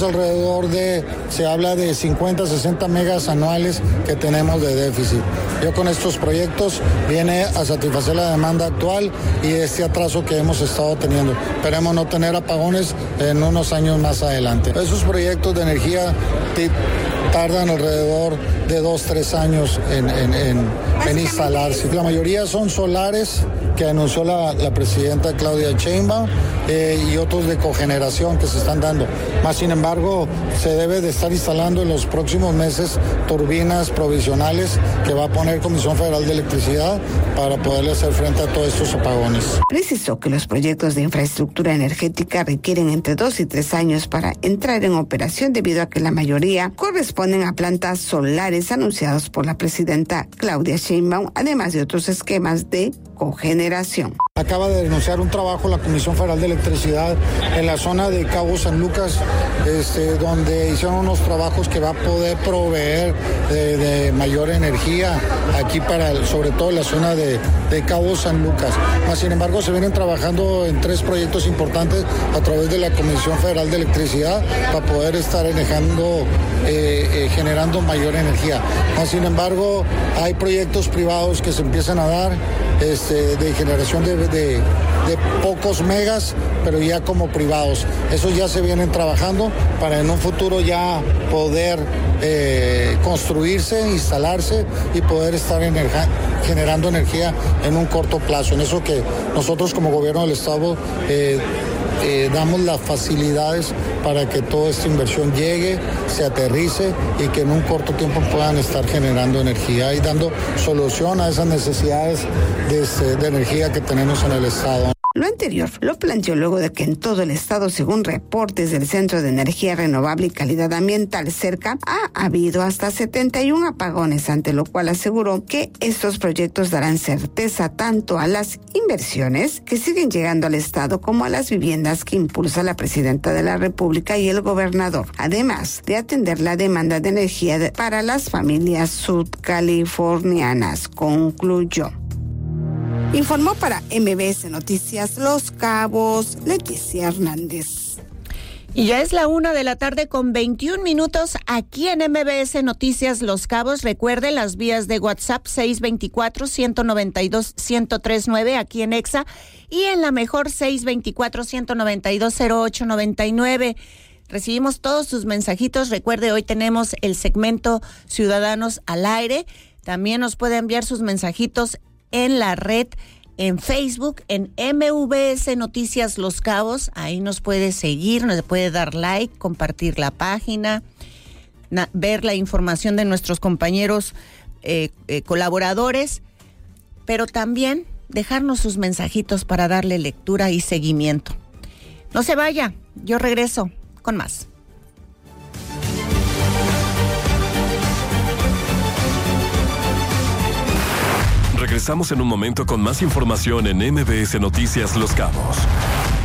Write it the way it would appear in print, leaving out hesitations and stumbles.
Se habla de 50, 60 megas anuales que tenemos de déficit. Yo con estos proyectos viene a satisfacer la demanda actual y este atraso que hemos estado teniendo. Esperemos no tener apagones en unos años más adelante. Esos proyectos de energía tardan alrededor de 2-3 años en instalarse. La mayoría son solares que anunció la presidenta Claudia Sheinbaum y otros de cogeneración que se están dando. Más sin embargo, se debe de estar instalando en los próximos meses turbinas provisionales que va a poner Comisión Federal de Electricidad para poderle hacer frente a todos estos apagones. Precisó que los proyectos de infraestructura energética requieren entre 2 y 3 años para entrar en operación debido a que la mayoría corresponden a plantas solares anunciados por la presidenta Claudia Sheinbaum, además de otros esquemas de cogeneración. Acaba de denunciar un trabajo la Comisión Federal de Electricidad en la zona de Cabo San Lucas, donde hicieron unos trabajos que va a poder proveer de mayor energía aquí sobre todo la zona de Cabo San Lucas. Sin embargo, se vienen trabajando en 3 proyectos importantes a través de la Comisión Federal de Electricidad para poder estar generando mayor energía. Sin embargo, hay proyectos privados que se empiezan a dar de generación de pocos megas, pero ya como privados. Esos ya se vienen trabajando para en un futuro ya poder construirse, instalarse y poder estar generando energía en un corto plazo. En eso que nosotros como gobierno del Estado damos las facilidades para que toda esta inversión llegue, se aterrice y que en un corto tiempo puedan estar generando energía y dando solución a esas necesidades de energía que tenemos en el Estado. Lo anterior lo planteó luego de que en todo el estado, según reportes del Centro de Energía Renovable y Calidad Ambiental, CERCA, ha habido hasta 71 apagones, ante lo cual aseguró que estos proyectos darán certeza tanto a las inversiones que siguen llegando al estado como a las viviendas que impulsa la presidenta de la República y el gobernador, además de atender la demanda de energía para las familias sudcalifornianas, concluyó. Informó para MBS Noticias Los Cabos, Leticia Hernández. Y ya es la 1:21 p.m. aquí en MBS Noticias Los Cabos. Recuerde las vías de WhatsApp 624-192-1039 aquí en EXA y en la mejor 624-192-0899. Recibimos todos sus mensajitos. Recuerde, hoy tenemos el segmento Ciudadanos al Aire. También nos puede enviar sus mensajitos en la red, en Facebook, en MVS Noticias Los Cabos. Ahí nos puede seguir, nos puede dar like, compartir la página, ver la información de nuestros compañeros colaboradores, pero también dejarnos sus mensajitos para darle lectura y seguimiento. No se vaya, yo regreso con más. Regresamos en un momento con más información en MBS Noticias Los Cabos.